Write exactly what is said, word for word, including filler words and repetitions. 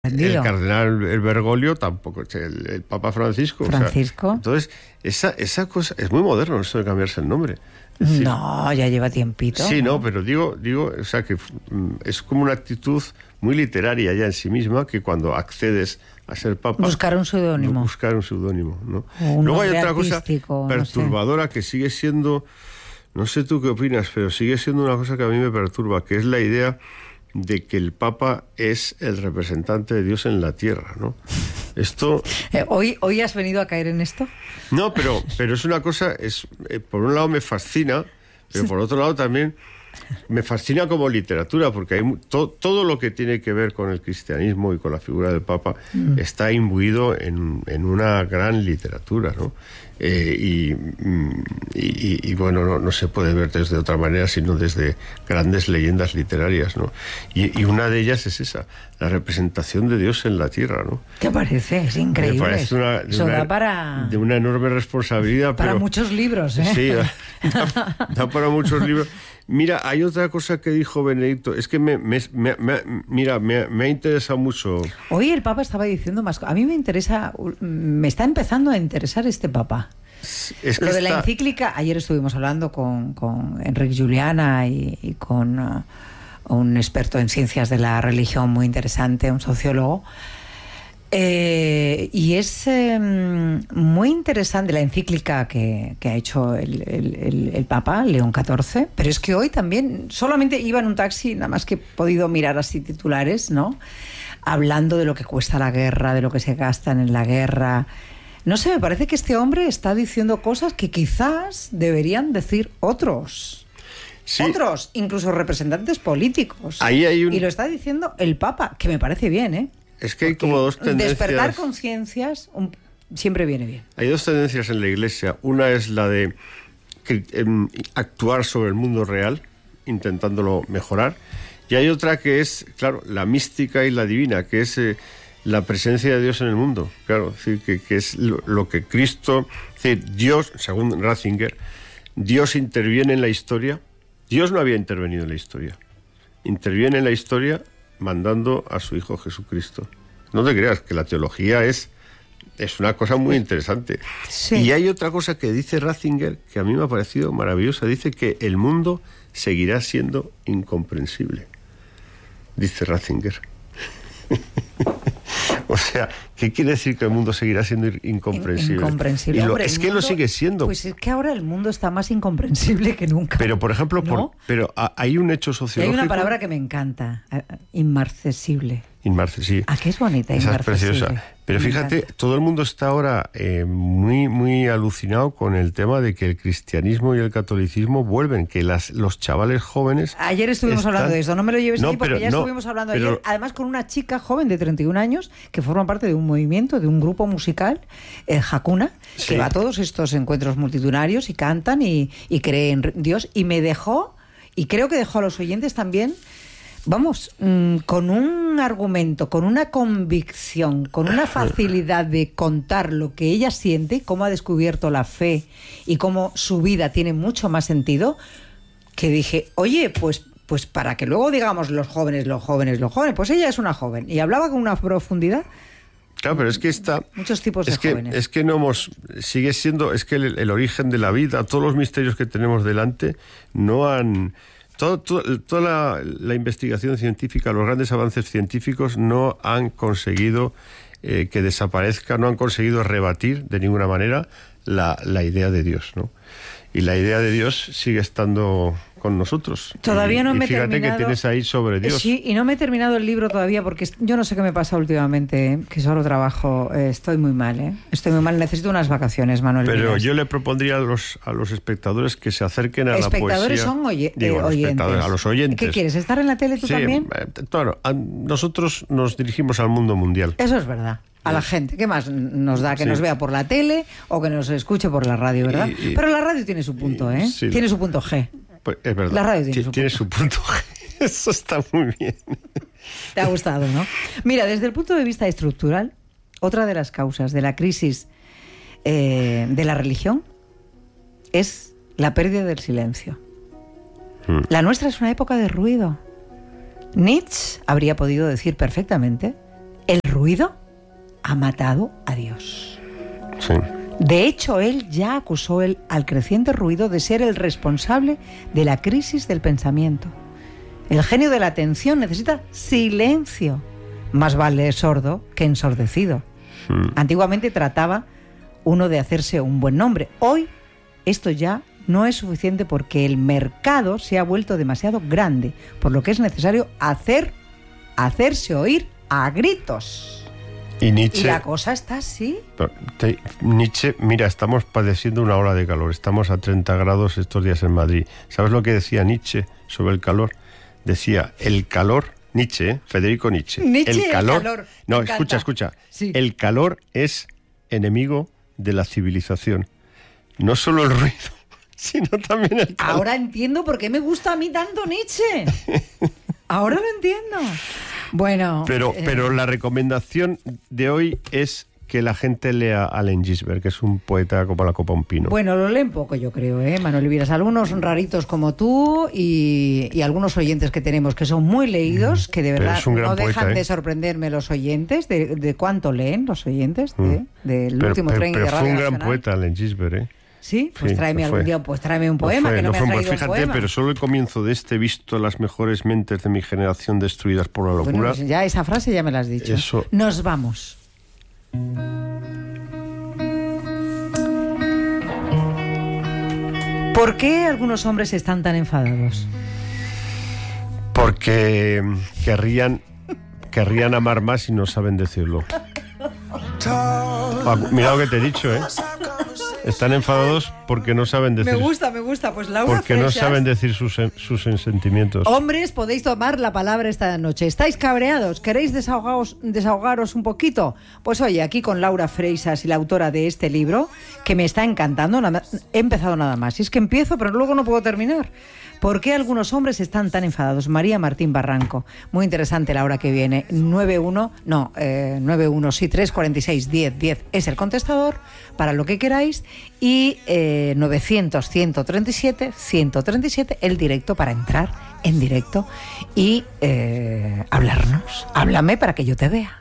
El cardenal el Bergoglio tampoco, el, el Papa Francisco. Francisco. O sea, entonces, esa, esa cosa es muy moderno, eso de cambiarse el nombre. Es decir, no, ya lleva tiempito. Sí, no, pero digo, digo, o sea, que es como una actitud muy literaria ya en sí misma, que cuando accedes a ser papa... Buscar un seudónimo. Buscar un seudónimo, ¿no? Un Luego hay otra cosa no perturbadora sé. que sigue siendo, no sé tú qué opinas, pero sigue siendo una cosa que a mí me perturba, que es la idea de que el Papa es el representante de Dios en la tierra, ¿no? Esto... Eh, ¿hoy, ¿Hoy has venido a caer en esto? No, pero, pero es una cosa, es eh, por un lado me fascina, pero por otro lado también me fascina como literatura, porque hay to, todo lo que tiene que ver con el cristianismo y con la figura del Papa mm. está imbuido en, en una gran literatura, ¿no? Eh, y, y, y bueno, no, no se puede ver desde otra manera sino desde grandes leyendas literarias, ¿no? Y, y una de ellas es esa, la representación de Dios en la tierra, ¿no? ¿Qué parece? Es increíble. Me parece una, de, Eso una, da para... de una enorme responsabilidad. Para pero, muchos libros, ¿eh? Sí, da, da para muchos libros. Mira, hay otra cosa que dijo Benedicto, es que me, me, me, me mira, me, me ha interesado mucho. Hoy el Papa estaba diciendo más... A mí me interesa, me está empezando a interesar este Papa. Es que Lo de está... la encíclica, ayer estuvimos hablando con, con Enrique Juliana y, y con uh, un experto en ciencias de la religión muy interesante, un sociólogo. Eh, y es eh, muy interesante la encíclica que, que ha hecho el, el, el, el Papa, León catorce, pero es que hoy también solamente iba en un taxi, nada más que he podido mirar así titulares, ¿no? Hablando de lo que cuesta la guerra, de lo que se gastan en la guerra. No sé, me parece que este hombre está diciendo cosas que quizás deberían decir otros. Sí. Otros, incluso representantes políticos. Ahí hay un... Y lo está diciendo el Papa, que me parece bien, ¿eh? Es que hay Porque como dos tendencias... Despertar conciencias un... siempre viene bien. Hay dos tendencias en la Iglesia. Una es la de que, eh, actuar sobre el mundo real, intentándolo mejorar. Y hay otra que es, claro, la mística y la divina, que es eh, la presencia de Dios en el mundo. Claro, es decir, que, que es lo, lo que Cristo... Es decir, Dios, según Ratzinger, Dios interviene en la historia. Dios no había intervenido en la historia. Interviene en la historia mandando a su Hijo Jesucristo. No te creas que la teología es, es una cosa muy interesante. Sí. Y hay otra cosa que dice Ratzinger que a mí me ha parecido maravillosa. Dice que el mundo seguirá siendo incomprensible. Dice Ratzinger. O sea, ¿qué quiere decir que el mundo seguirá siendo incomprensible? Incomprensible. Y lo, Hombre, es que mundo, lo sigue siendo. Pues es que ahora el mundo está más incomprensible que nunca. Pero, por ejemplo, ¿no? por, pero hay un hecho sociológico... Y hay una palabra que me encanta, inmarcesible. Inmarcesible. ¿A qué es bonita? Esa es preciosa. Pero me fíjate, encanta. Todo el mundo está ahora eh, muy, muy alucinado con el tema de que el cristianismo y el catolicismo vuelven, que las, los chavales jóvenes... Ayer estuvimos están... hablando de eso, no me lo lleves no, ahí porque ya no, estuvimos hablando pero... ayer, además con una chica joven de treinta y un años que forma parte de un movimiento, de un grupo musical, el Hakuna, sí. que va a todos estos encuentros multitudinarios y cantan y, y creen en Dios, y me dejó, y creo que dejó a los oyentes también... Vamos, mmm, con un argumento, con una convicción, con una facilidad de contar lo que ella siente, cómo ha descubierto la fe y cómo su vida tiene mucho más sentido, que dije, oye, pues, pues para que luego digamos los jóvenes, los jóvenes, los jóvenes, pues ella es una joven. Y hablaba con una profundidad. Claro, pero es que está... Muchos tipos de es que, jóvenes. Es que no hemos... Sigue siendo... Es que el, el origen de la vida, todos los misterios que tenemos delante, no han... Todo, todo, toda la, la investigación científica, los grandes avances científicos no han conseguido eh, que desaparezca, no han conseguido rebatir de ninguna manera la, la idea de Dios, ¿no? Y la idea de Dios sigue estando con nosotros. Todavía no y, me y fíjate he terminado... que tienes ahí sobre Dios. Sí, y no me he terminado el libro todavía porque yo no sé qué me pasa últimamente, ¿eh? Que solo trabajo, eh, estoy muy mal, ¿eh? Estoy muy mal, necesito unas vacaciones, Manuel. Pero Miras. yo le propondría a los, a los espectadores que se acerquen a la poesía. Espectadores son oye, Digo, eh, oyentes. A los oyentes. ¿Qué quieres, estar en la tele tú sí, también? Claro, a, nosotros nos dirigimos al mundo mundial. Eso es verdad. A la gente, ¿qué más nos da? Que sí. nos vea por la tele o que nos escuche por la radio, ¿verdad? Y, y, Pero la radio tiene su punto, ¿eh? Sí. Tiene su punto G. Pues es verdad. La radio tiene, su, tiene punto. su punto G. Eso está muy bien. Te ha gustado, ¿no? Mira, desde el punto de vista estructural, otra de las causas de la crisis eh, de la religión es la pérdida del silencio. Hmm. La nuestra es una época de ruido. Nietzsche habría podido decir perfectamente... ruido ha matado a Dios. Sí. De hecho, él ya acusó el, al creciente ruido de ser el responsable de la crisis del pensamiento. El genio de la atención necesita silencio. Más vale sordo que ensordecido. Hmm. Antiguamente trataba uno de hacerse un buen nombre. Hoy esto ya no es suficiente porque el mercado se ha vuelto demasiado grande, por lo que es necesario hacer, hacerse oír a gritos. Y Nietzsche... Y la cosa está así. Te, Nietzsche, mira, estamos padeciendo una ola de calor. Estamos a treinta grados estos días en Madrid. ¿Sabes lo que decía Nietzsche sobre el calor? Decía, el calor... Nietzsche, ¿eh? Federico Nietzsche. Nietzsche, el calor... El calor. No, escucha, escucha. Sí. El calor es enemigo de la civilización. No solo el ruido, sino también el calor. Ahora entiendo por qué me gusta a mí tanto Nietzsche. Ahora lo entiendo. Bueno... Pero, eh... pero la recomendación de hoy es que la gente lea a Allen Ginsberg, que es un poeta como la copa un pino. Bueno, lo leen poco, yo creo, ¿eh, Manuel Viveras? Algunos raritos como tú y, y algunos oyentes que tenemos que son muy leídos, que de verdad no poeta, dejan ¿eh? de sorprenderme los oyentes, de, de cuánto leen los oyentes de, mm. del pero, último pero, tren pero de Radio fue un Nacional. gran poeta, Allen Ginsberg, ¿eh? Sí, pues sí, tráeme algún día, pues tráeme un poema, fue, que no, no me has fue, traído fíjate, un poema. Pero solo el comienzo de este visto las mejores mentes de mi generación destruidas por la locura. Bueno, pues ya esa frase ya me la has dicho. Eso... Nos vamos. ¿Por qué algunos hombres están tan enfadados? Porque querrían, querrían amar más y no saben decirlo. Ah, mira lo que te he dicho, ¿eh? Están enfadados porque no saben decir... Me gusta, me gusta. Pues Laura Porque Freixas, no saben decir sus, sus sentimientos. Hombres, podéis tomar la palabra esta noche. ¿Estáis cabreados? ¿Queréis desahogaros, desahogaros un poquito? Pues oye, aquí con Laura Freixas y la autora de este libro, que me está encantando. Nada, he empezado nada más. Y es que empiezo, pero luego no puedo terminar. ¿Por qué algunos hombres están tan enfadados? María Martín Barranco. Muy interesante la hora que viene. nueve uno, no, eh, nueve uno, sí, tres cuatro seis, diez, diez es el contestador para lo que queráis. Y eh, novecientos, ciento treinta y siete, ciento treinta y siete el directo para entrar en directo y eh, hablarnos. Háblame para que yo te vea.